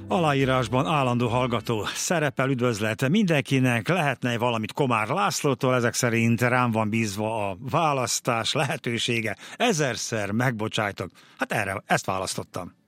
Aláírásban állandó hallgató szerepel, üdvözlet mindenkinek, lehetne valamit Komár Lászlótól, ezek szerint rám van bízva a választás lehetősége, 1000-szer megbocsájtok. Hát erre, ezt választottam.